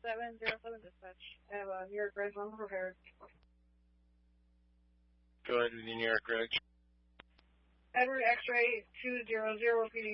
707 dispatch. I have a New York Red on prepared. Go ahead with the New York Red. Edward X-ray 200 PD.